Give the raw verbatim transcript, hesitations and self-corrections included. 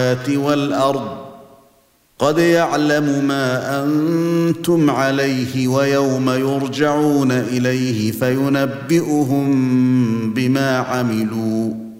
والأرض قد يعلم ما أنتم عليه ويوم يرجعون إليه فينبئهم بما عملوا